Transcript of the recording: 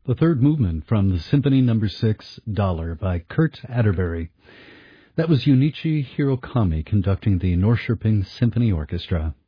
The third movement from the Symphony No. 6, Dollar, by Kurt Atterbury. That was Junichi Hirokami conducting the Norrköping Symphony Orchestra.